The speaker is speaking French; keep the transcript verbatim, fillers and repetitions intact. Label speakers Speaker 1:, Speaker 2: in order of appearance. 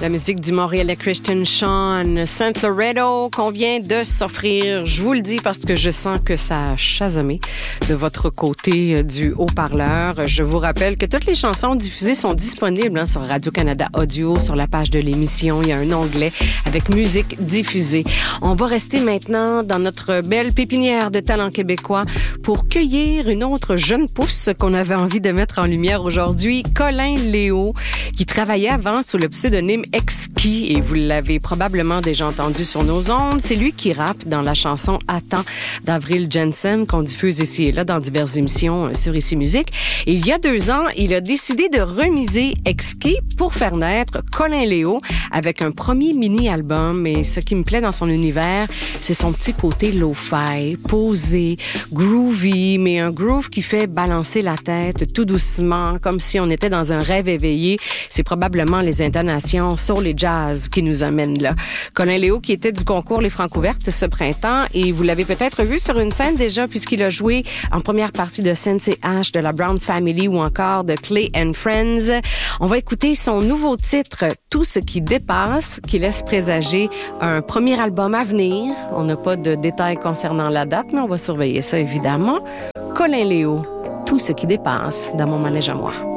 Speaker 1: La musique du Montréalais Christian Sean Saint Loretto qu'on vient de s'offrir. Je vous le dis parce que je sens que ça a chasamé de votre côté du haut-parleur. Je vous rappelle que toutes les chansons diffusées sont disponibles hein, sur Radio-Canada Audio, sur la page de l'émission. Il y a un onglet avec musique diffusée. On va rester maintenant dans notre belle pépinière de talents québécois pour cueillir une autre jeune pousse qu'on avait envie de mettre en lumière aujourd'hui, Colin Léo, qui travaillait avant sous le pseudonyme Exquis et vous l'avez probablement déjà entendu sur nos ondes. C'est lui qui rappe dans la chanson Attends d'Avril Jensen qu'on diffuse ici et là dans diverses émissions sur Ici Musique. Et il y a deux ans, il a décidé de remiser Exquis pour faire naître Colin Léo avec un premier mini-album. Et ce qui me plaît dans son univers, c'est son petit côté lo-fi, posé, groovy, mais un groove qui fait balancer la tête tout doucement, comme si on était dans un rêve éveillé. C'est probablement les intonations soul et jazz qui nous amènent là. Colin Léo qui était du concours Les Francouvertes ce printemps et vous l'avez peut-être vu sur une scène déjà puisqu'il a joué en première partie de Sensei H, de la Brown Family ou encore de Clay and Friends. On va écouter son nouveau titre Tout ce qui dépasse, qui laisse présager un premier album à venir. On n'a pas de détails concernant la date, mais on va surveiller ça évidemment. Colin Léo, Tout ce qui dépasse dans mon manège à moi.